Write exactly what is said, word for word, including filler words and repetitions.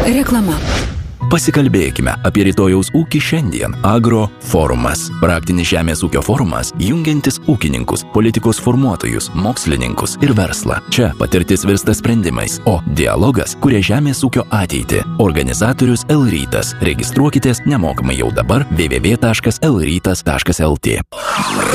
Reklama. Pasikalbėkime apie rytojaus ūkį šiandien. Agro forumas. Praktinis žemės ūkio forumas, jungiantis ūkininkus, politikos formuotojus, mokslininkus ir verslą. Čia patirtis virsta sprendimais, o dialogas kuria žemės ūkio ateitį. Organizatorius L rytas. Registruokitės nemokamai jau dabar w w w taškas l rytas taškas l t.